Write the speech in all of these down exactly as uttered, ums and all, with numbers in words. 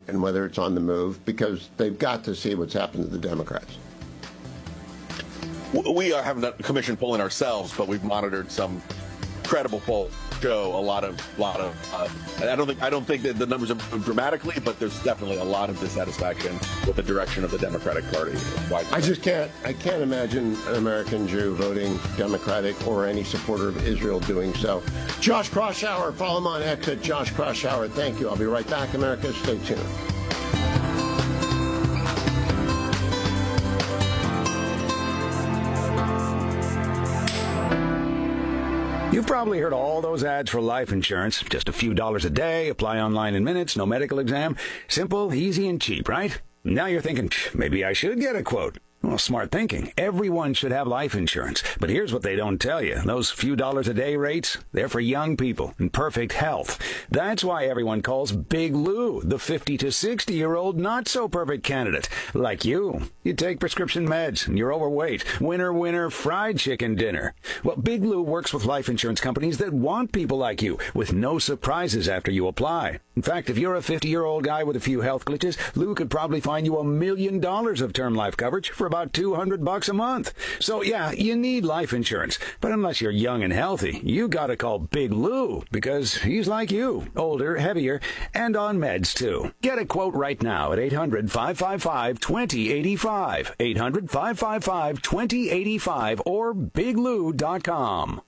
and whether it's on the move, because they've got to see what's happened to the Democrats. We are having a commission polling ourselves, but we've monitored some credible polls show a lot of lot of uh, I don't think I don't think that the numbers have moved dramatically, but there's definitely a lot of dissatisfaction with the direction of the Democratic Party. I just can't I can't imagine an American Jew voting Democratic or any supporter of Israel doing so. Josh Kraushaar, follow him on X at Josh Kraushaar. Thank you. I'll be right back, America. Stay tuned. You've probably heard all those ads for life insurance. Just a few dollars a day, apply online in minutes, no medical exam. Simple, easy, and cheap, right? Now you're thinking, maybe I should get a quote. Well, smart thinking. Everyone should have life insurance. But here's what they don't tell you. Those few dollars a day rates, they're for young people in perfect health. That's why everyone calls Big Lou the fifty to sixty-year-old not-so-perfect candidate. Like you. You take prescription meds, and you're overweight. Winner, winner, fried chicken dinner. Well, Big Lou works with life insurance companies that want people like you, with no surprises after you apply. In fact, if you're a fifty-year-old guy with a few health glitches, Lou could probably find you a million dollars of term life coverage for about two hundred bucks a month. So yeah, you need life insurance. But unless you're young and healthy, you gotta call Big Lou, because he's like you, older, heavier, and on meds too. Get a quote right now at eight hundred, five five five, two zero eight five, eight hundred, five five five, two zero eight five, or big lou dot com.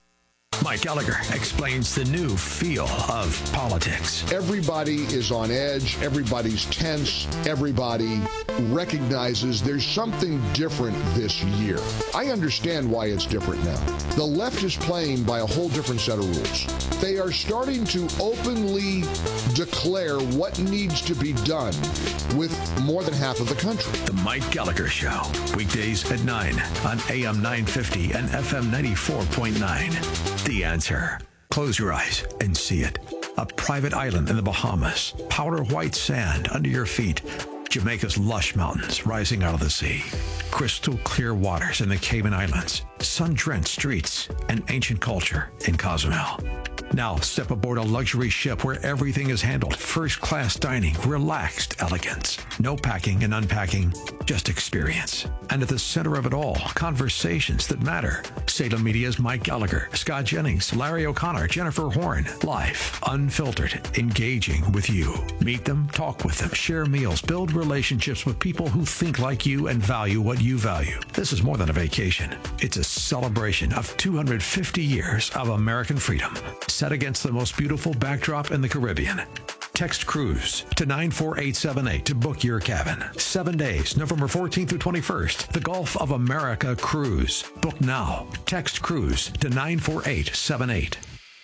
Mike Gallagher explains the new feel of politics. Everybody is on edge. Everybody's tense. Everybody recognizes there's something different this year. I understand why it's different now. The left is playing by a whole different set of rules. They are starting to openly declare what needs to be done with more than half of the country. The Mike Gallagher Show, weekdays at nine on A M nine fifty and F M ninety-four point nine. The Answer. Close your eyes and see it. A private island in the Bahamas, powder white sand under your feet, Jamaica's lush mountains rising out of the sea, crystal clear waters in the Cayman Islands, sun-drenched streets, and ancient culture in Cozumel. Now step aboard a luxury ship where everything is handled. First-class dining, relaxed elegance. No packing and unpacking, just experience. And at the center of it all, conversations that matter. Salem Media's Mike Gallagher, Scott Jennings, Larry O'Connor, Jennifer Horn. Live, unfiltered, engaging with you. Meet them, talk with them, share meals, build relationships with people who think like you and value what you value. This is more than a vacation. It's a celebration of two hundred fifty years of American freedom, set against the most beautiful backdrop in the Caribbean. Text Cruise to nine four eight seven eight to book your cabin. Seven days, November fourteenth through twenty-first. The Gulf of America Cruise. Book now. Text Cruise to nine four eight seven eight.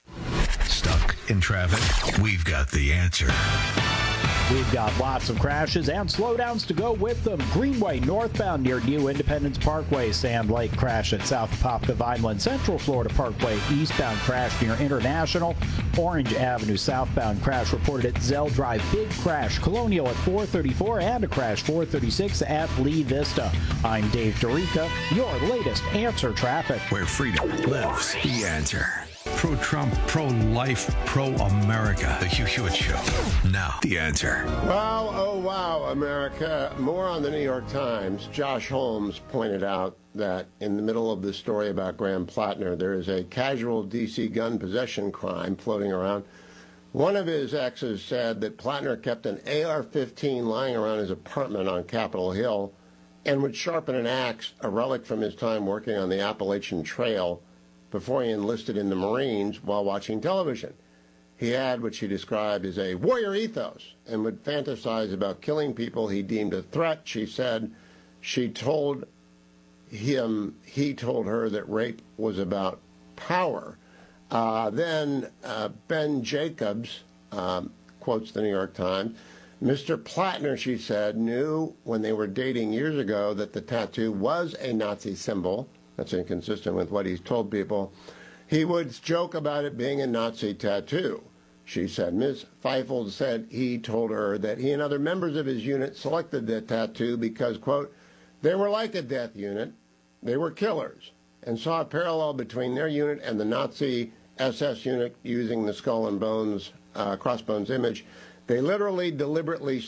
Stuck in traffic? We've got the answer. We've got lots of crashes and slowdowns to go with them. Greenway northbound near New Independence Parkway. Sand Lake crash at South Apopka Vineland. Central Florida Parkway eastbound crash near International. Orange Avenue southbound crash reported at Zell Drive. Big crash. Colonial at four thirty-four and a crash four thirty-six at Lee Vista. I'm Dave Dorica, your latest Answer Traffic. Where freedom lives. The Answer. Pro-Trump, pro-life, pro-America. The Hugh Hewitt Show. Now, The Answer. Wow, oh wow, America. More on the New York Times. Josh Holmes pointed out that in the middle of the story about Graham Plattner, there is a casual D C gun possession crime floating around. One of his exes said that Plattner kept an A R fifteen lying around his apartment on Capitol Hill and would sharpen an axe, a relic from his time working on the Appalachian Trail, before he enlisted in the Marines while watching television. He had what she described as a warrior ethos and would fantasize about killing people he deemed a threat. She said she told him, he told her that rape was about power. Uh, then uh, Ben Jacobs, um, quotes the New York Times, Mister Plattner, she said, knew when they were dating years ago that the tattoo was a Nazi symbol. That's inconsistent with what he's told people. He would joke about it being a Nazi tattoo, she said. Miz Feifel said he told her that he and other members of his unit selected the tattoo because, quote, they were like a death unit. They were killers, and saw a parallel between their unit and the Nazi S S unit using the skull and bones, uh, crossbones image. They literally, deliberately